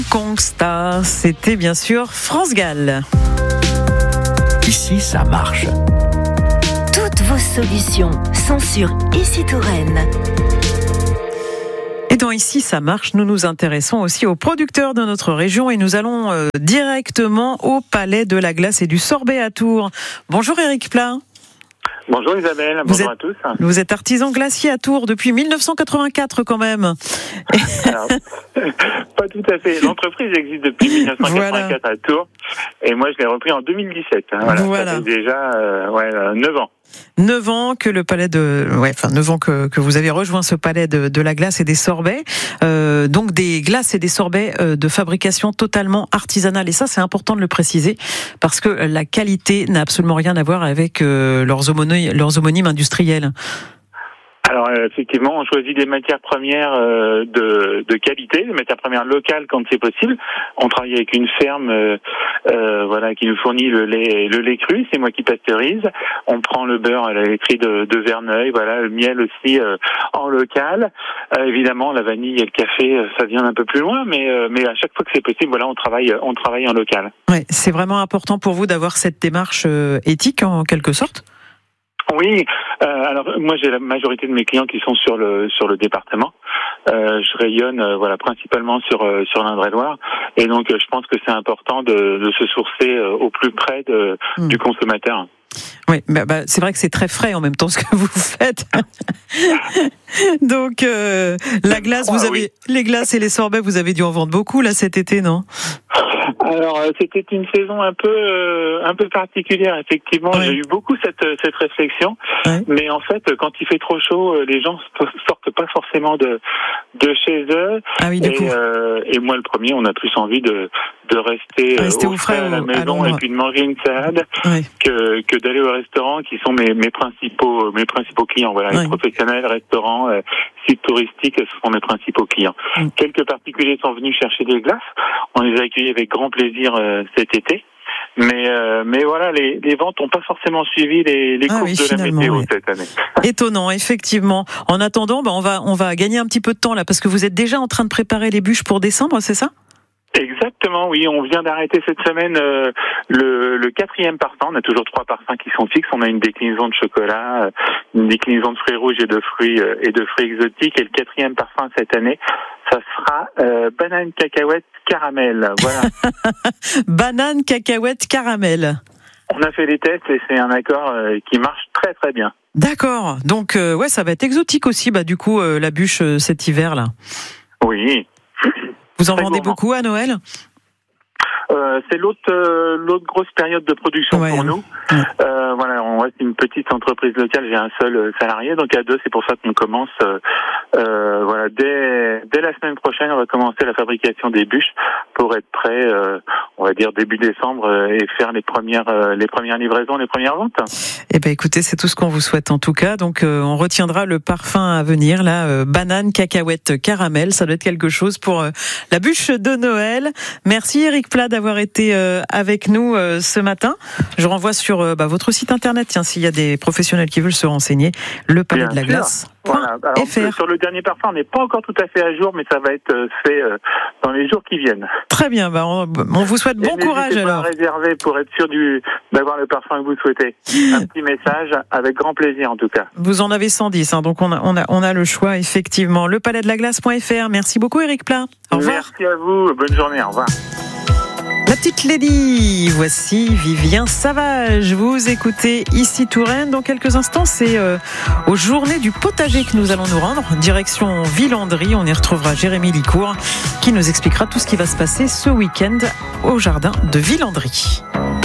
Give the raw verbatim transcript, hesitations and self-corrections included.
Constat, c'était bien sûr France Gall. Ici, ça marche. Toutes vos solutions sont sur Ici Touraine. Et dans Ici, ça marche, nous nous intéressons aussi aux producteurs de notre région et nous allons euh, directement au Palais de la Glace et du Sorbet à Tours. Bonjour Éric Plat. Bonjour Isabelle, vous bonjour êtes, à tous. Vous êtes artisan glacier à Tours depuis mille neuf cent quatre-vingt-quatre quand même. Alors, pas tout à fait. L'entreprise existe depuis mille neuf cent quatre-vingt-quatre voilà. à Tours et moi je l'ai repris en deux mille dix-sept. Hein, voilà, voilà. Ça fait déjà euh, ouais, euh, neuf ans. neuf ans que le palais de, ouais, enfin neuf ans que, que vous avez rejoint ce palais de, de la glace et des sorbets, euh, donc des glaces et des sorbets euh, de fabrication totalement artisanale. Et ça, c'est important de le préciser parce que la qualité n'a absolument rien à voir avec euh, leurs homonymes, leurs homonymes industriels. Alors euh, effectivement, on choisit des matières premières euh, de, de qualité, des matières premières locales quand c'est possible. On travaille avec une ferme, euh, euh, voilà, qui nous fournit le lait, le lait cru. C'est moi qui pasteurise. On prend le beurre à la laiterie de, de Verneuil, voilà, le miel aussi euh, en local. Euh, évidemment, la vanille et le café, ça vient un peu plus loin, mais euh, mais à chaque fois que c'est possible, voilà, on travaille, on travaille en local. Ouais, c'est vraiment important pour vous d'avoir cette démarche euh, éthique en quelque sorte. Oui, euh, alors moi j'ai la majorité de mes clients qui sont sur le sur le département. Euh, je rayonne euh, voilà principalement sur euh, sur l'Indre-et-Loire et donc euh, je pense que c'est important de, de se sourcer euh, au plus près de, mmh. du consommateur. Oui, bah, bah, c'est vrai que c'est très frais en même temps ce que vous faites. Donc euh, la glace, vous avez oui. les glaces et les sorbets, vous avez dû en vendre beaucoup là cet été, non? Alors c'était une saison un peu euh, un peu particulière effectivement. Ouais. J'ai eu beaucoup cette cette réflexion, ouais. mais en fait quand il fait trop chaud, les gens sortent pas forcément de de chez eux. Ah oui, du et, coup. Euh, et moi le premier, on a plus envie de de rester, rester au frais à la maison à et puis de manger une salade ouais. que que d'aller au restaurant qui sont mes mes principaux mes principaux clients. Voilà, ouais. les professionnels, restaurants, euh, sites touristiques, ce sont mes principaux clients. Mm. Quelques particuliers sont venus chercher des glaces. On les a accueillis avec grand plaisir euh, cet été. Mais euh, mais voilà, les, les ventes n'ont pas forcément suivi les, les ah courbes oui, de la météo oui. cette année. Étonnant, effectivement. En attendant, bah, on va on va gagner un petit peu de temps là parce que vous êtes déjà en train de préparer les bûches pour décembre, c'est ça? Exactement, oui. On vient d'arrêter cette semaine euh, le, le quatrième parfum. On a toujours trois parfums qui sont fixes. On a une déclinaison de chocolat, euh, une déclinaison de fruits rouges et de fruits euh, et de fruits exotiques. Et le quatrième parfum cette année, ça sera euh, banane, cacahuète, caramel. Voilà. Banane, cacahuète, caramel. On a fait les tests et c'est un accord euh, qui marche très très bien. D'accord. Donc euh, ouais, ça va être exotique aussi. Bah du coup, euh, la bûche euh, cet hiver là. Oui. Vous en vendez beaucoup à Noël? Euh, c'est l'autre euh, l'autre grosse période de production ouais, pour nous. Ouais. Euh, voilà, on reste une petite entreprise locale. J'ai un seul salarié, donc à deux, c'est pour ça qu'on commence. Euh, euh, voilà, dès dès la semaine prochaine, on va commencer la fabrication des bûches pour être prêt, euh, on va dire début décembre, euh, et faire les premières euh, les premières livraisons, les premières ventes. Eh ben, écoutez, c'est tout ce qu'on vous souhaite en tout cas. Donc, euh, on retiendra le parfum à venir là, euh, banane, cacahuète, caramel. Ça doit être quelque chose pour euh, la bûche de Noël. Merci Éric Plat d'avoir été euh, avec nous euh, ce matin. Je renvoie sur euh, bah, votre site internet, tiens, s'il y a des professionnels qui veulent se renseigner, le palais de la glace. Voilà. Alors, sur le dernier parfum, on n'est pas encore tout à fait à jour, mais ça va être fait euh, dans les jours qui viennent. Très bien, bah, on, on vous souhaite bon Et courage pas alors. À réserver pour être sûr du, d'avoir le parfum que vous souhaitez. Un petit message, avec grand plaisir en tout cas. Vous en avez cent dix, hein, donc on a, on, a, on a le choix effectivement. Le palais de la glace point f r. Merci beaucoup Éric Plat. Au revoir. Merci à vous, bonne journée, au revoir. La petite Lady, voici Vivien Savage. Vous écoutez Ici Touraine. Dans quelques instants, c'est euh, aux journées du potager que nous allons nous rendre. Direction Villandry, on y retrouvera Jérémy Licourt qui nous expliquera tout ce qui va se passer ce week-end au jardin de Villandry.